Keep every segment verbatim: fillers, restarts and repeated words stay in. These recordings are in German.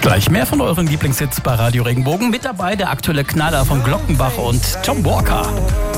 Gleich mehr von euren Lieblingshits bei Radio Regenbogen. Mit dabei der aktuelle Knaller von Glockenbach und Tom Walker.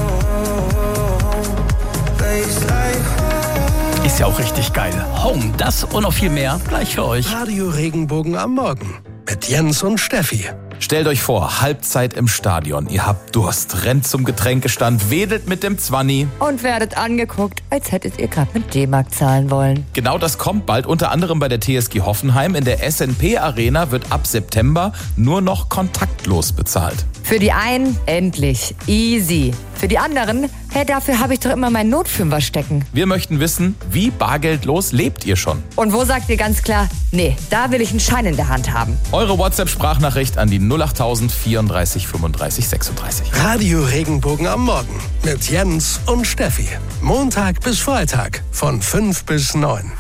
Ist ja auch richtig geil. Home, das und noch viel mehr gleich für euch. Radio Regenbogen am Morgen mit Jens und Steffi. Stellt euch vor, Halbzeit im Stadion. Ihr habt Durst, rennt zum Getränkestand, wedelt mit dem Zwanni. Und werdet angeguckt, als hättet ihr gerade mit D-Mark zahlen wollen. Genau das kommt bald, unter anderem bei der T S G Hoffenheim. In der S N P Arena wird ab September nur noch kontaktlos bezahlt. Für die einen endlich easy. Für die anderen, hey, dafür habe ich doch immer meinen Notfünfer stecken. Wir möchten wissen, wie bargeldlos lebt ihr schon? Und wo sagt ihr ganz klar, nee, da will ich einen Schein in der Hand haben? Eure WhatsApp-Sprachnachricht an die null achttausend vierunddreißig fünfunddreißig sechsunddreißig. Radio Regenbogen am Morgen mit Jens und Steffi. Montag bis Freitag von fünf bis neun.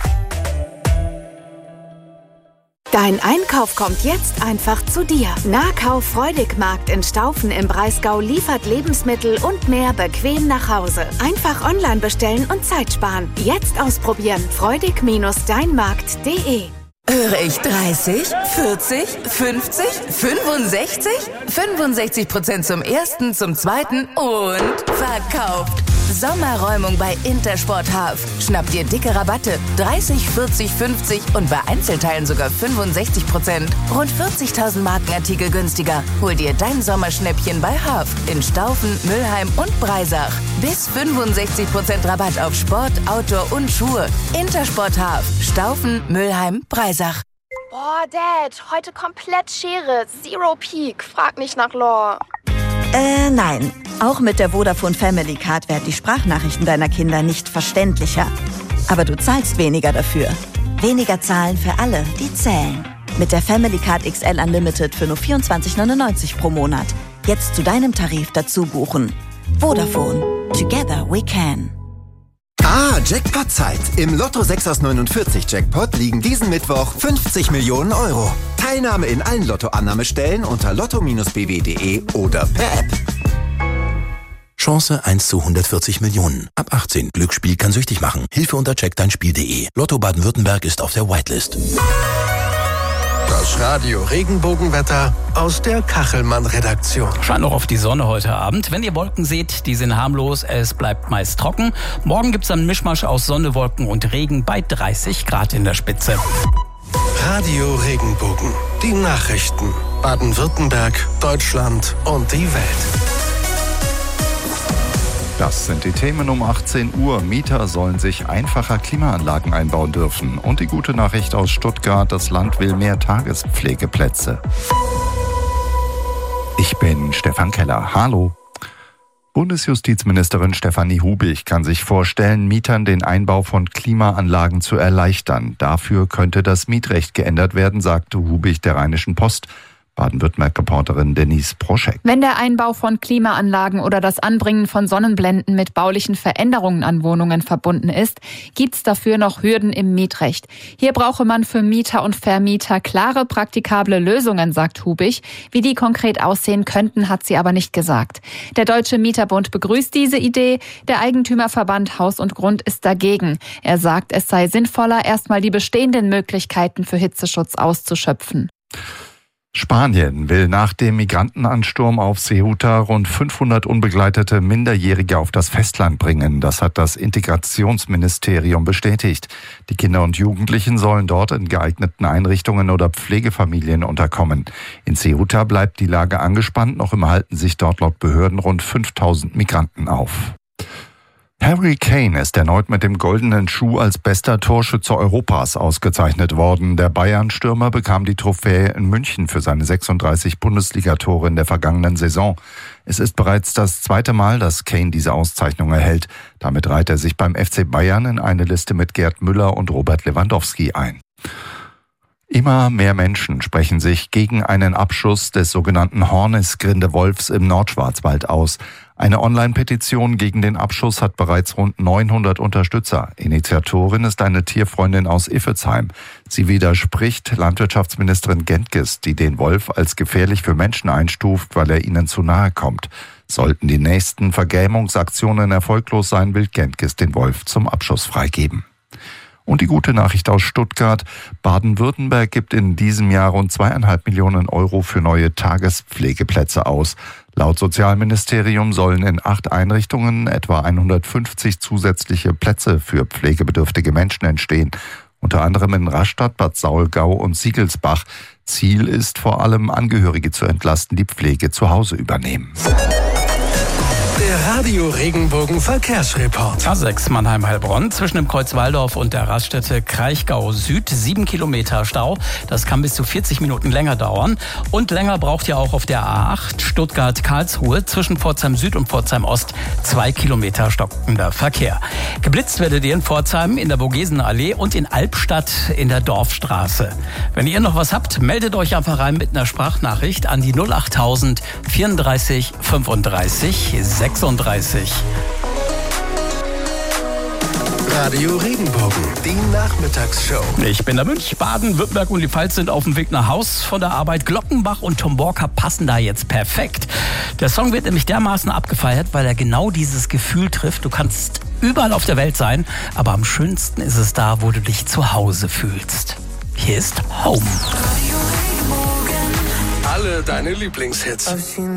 Dein Einkauf kommt jetzt einfach zu dir. Nahkauf Freudigmarkt in Staufen im Breisgau liefert Lebensmittel und mehr bequem nach Hause. Einfach online bestellen und Zeit sparen. Jetzt ausprobieren. freudig Bindestrich deinmarkt punkt de. Höre ich dreißig, vierzig, fünfzig, fünfundsechzig? fünfundsechzig Prozent zum ersten, zum zweiten und verkauft. Sommerräumung bei Intersport Half. Schnapp dir dicke Rabatte. dreißig, vierzig, fünfzig und bei Einzelteilen sogar fünfundsechzig Prozent. Rund vierzigtausend Markenartikel günstiger. Hol dir dein Sommerschnäppchen bei Half in Staufen, Mülheim und Breisach. Bis fünfundsechzig Prozent Rabatt auf Sport, Outdoor und Schuhe. Intersport Half. Staufen, Mülheim, Breisach. Boah, Dad, heute komplett Schere. Zero Peak. Frag nicht nach Lore. Äh, nein. Auch mit der Vodafone Family Card werden die Sprachnachrichten deiner Kinder nicht verständlicher. Aber du zahlst weniger dafür. Weniger zahlen für alle, die zählen. Mit der Family Card X L Unlimited für nur vierundzwanzig neunundneunzig pro Monat. Jetzt zu deinem Tarif dazu buchen. Vodafone. Together we can. Ah, Jackpot-Zeit. Im Lotto sechs aus neunundvierzig Jackpot liegen diesen Mittwoch fünfzig Millionen Euro. Teilnahme in allen Lotto-Annahmestellen unter lotto b w punkt de oder per App. Chance eins zu hundertvierzig Millionen. Ab achtzehn. Glücksspiel kann süchtig machen. Hilfe unter check dein spiel punkt de. Lotto Baden-Württemberg ist auf der Whitelist. Das Radio Regenbogenwetter aus der Kachelmann-Redaktion. Scheint noch auf die Sonne heute Abend. Wenn ihr Wolken seht, die sind harmlos. Es bleibt meist trocken. Morgen gibt's einen Mischmasch aus Sonne, Wolken und Regen bei dreißig Grad in der Spitze. Radio Regenbogen. Die Nachrichten. Baden-Württemberg, Deutschland und die Welt. Das sind die Themen um achtzehn Uhr. Mieter sollen sich einfacher Klimaanlagen einbauen dürfen. Und die gute Nachricht aus Stuttgart, das Land will mehr Tagespflegeplätze. Ich bin Stefan Keller. Hallo. Bundesjustizministerin Stefanie Hubich kann sich vorstellen, Mietern den Einbau von Klimaanlagen zu erleichtern. Dafür könnte das Mietrecht geändert werden, sagte Hubich der Rheinischen Post. Baden-Württemberg-Reporterin Denise Proschek. Wenn der Einbau von Klimaanlagen oder das Anbringen von Sonnenblenden mit baulichen Veränderungen an Wohnungen verbunden ist, gibt's dafür noch Hürden im Mietrecht. Hier brauche man für Mieter und Vermieter klare, praktikable Lösungen, sagt Hubich. Wie die konkret aussehen könnten, hat sie aber nicht gesagt. Der Deutsche Mieterbund begrüßt diese Idee. Der Eigentümerverband Haus und Grund ist dagegen. Er sagt, es sei sinnvoller, erstmal die bestehenden Möglichkeiten für Hitzeschutz auszuschöpfen. Spanien will nach dem Migrantenansturm auf Ceuta rund fünfhundert unbegleitete Minderjährige auf das Festland bringen. Das hat das Integrationsministerium bestätigt. Die Kinder und Jugendlichen sollen dort in geeigneten Einrichtungen oder Pflegefamilien unterkommen. In Ceuta bleibt die Lage angespannt. Noch immer halten sich dort laut Behörden rund fünftausend Migranten auf. Harry Kane ist erneut mit dem goldenen Schuh als bester Torschütze Europas ausgezeichnet worden. Der Bayern-Stürmer bekam die Trophäe in München für seine sechsunddreißig Bundesligatore in der vergangenen Saison. Es ist bereits das zweite Mal, dass Kane diese Auszeichnung erhält. Damit reiht er sich beim F C Bayern in eine Liste mit Gerd Müller und Robert Lewandowski ein. Immer mehr Menschen sprechen sich gegen einen Abschuss des sogenannten Hornis-Grindewolfs im Nordschwarzwald aus. Eine Online-Petition gegen den Abschuss hat bereits rund neunhundert Unterstützer. Initiatorin ist eine Tierfreundin aus Iffezheim. Sie widerspricht Landwirtschaftsministerin Gentges, die den Wolf als gefährlich für Menschen einstuft, weil er ihnen zu nahe kommt. Sollten die nächsten Vergämungsaktionen erfolglos sein, will Gentges den Wolf zum Abschuss freigeben. Und die gute Nachricht aus Stuttgart. Baden-Württemberg gibt in diesem Jahr rund zweieinhalb Millionen Euro für neue Tagespflegeplätze aus. Laut Sozialministerium sollen in acht Einrichtungen etwa hundertfünfzig zusätzliche Plätze für pflegebedürftige Menschen entstehen. Unter anderem in Rastatt, Bad Saulgau und Siegelsbach. Ziel ist vor allem, Angehörige zu entlasten, die Pflege zu Hause übernehmen. Der Radio Regenbogen Verkehrsreport. A sechs Mannheim-Heilbronn zwischen dem Kreuz Walldorf und der Raststätte Kraichgau Süd. Sieben Kilometer Stau. Das kann bis zu vierzig Minuten länger dauern. Und länger braucht ihr auch auf der A acht Stuttgart-Karlsruhe zwischen Pforzheim Süd und Pforzheim Ost. Zwei Kilometer stockender Verkehr. Geblitzt werdet ihr in Pforzheim in der Vogesenallee und in Albstadt in der Dorfstraße. Wenn ihr noch was habt, meldet euch einfach rein mit einer Sprachnachricht an die null achttausend vierunddreißig fünfunddreißig sechsunddreißig. Radio Regenbogen, die Nachmittagsshow. Ich bin der Münch. Baden-Württemberg und die Pfalz sind auf dem Weg nach Haus von der Arbeit. Glockenbach und Tomborka passen da jetzt perfekt. Der Song wird nämlich dermaßen abgefeiert, weil er genau dieses Gefühl trifft. Du kannst überall auf der Welt sein, aber am schönsten ist es da, wo du dich zu Hause fühlst. Hier ist Home. Alle deine Lieblingshits.